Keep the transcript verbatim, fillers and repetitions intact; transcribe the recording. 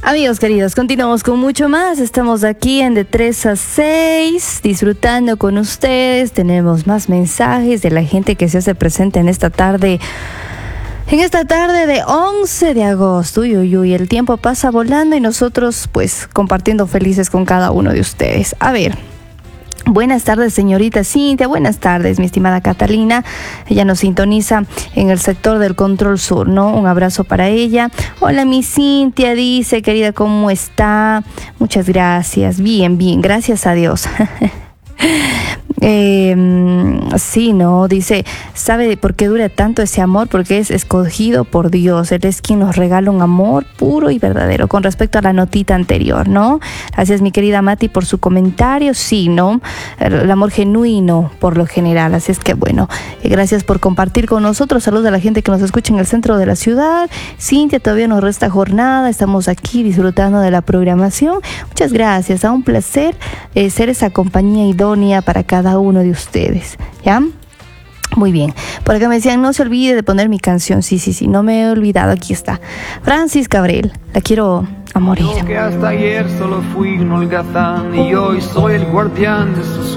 Amigos queridos, continuamos con mucho más. Estamos aquí en de tres a seis, disfrutando con ustedes. Tenemos más mensajes de la gente que se hace presente en esta tarde. En esta tarde de once de agosto, uy, uy, uy, el tiempo pasa volando y nosotros pues compartiendo felices con cada uno de ustedes. A ver, buenas tardes señorita Cintia, buenas tardes mi estimada Catalina, ella nos sintoniza en el sector del Control Sur, ¿no? Un abrazo para ella. Hola mi Cintia, dice, querida, ¿cómo está? Muchas gracias, bien, bien, gracias a Dios. Eh, sí, no, dice, ¿sabe por qué dura tanto ese amor? Porque es escogido por Dios, Él es quien nos regala un amor puro y verdadero. Con respecto a la notita anterior, ¿no? Gracias mi querida Mati por su comentario. Sí, ¿no? El amor genuino por lo general, así es que bueno, eh, gracias por compartir con nosotros. Saludos a la gente que nos escucha en el centro de la ciudad. Cintia, todavía nos resta jornada, estamos aquí disfrutando de la programación. Muchas gracias, a un placer eh, ser esa compañía idónea para cada uno de ustedes, ¿ya? Muy bien. Por acá me decían, no se olvide de poner mi canción. Sí, sí, sí, no me he olvidado, aquí está. Francis Cabrel, la quiero a morir. Yo que hasta ayer solo fui un holgazán y hoy soy el guardián de sus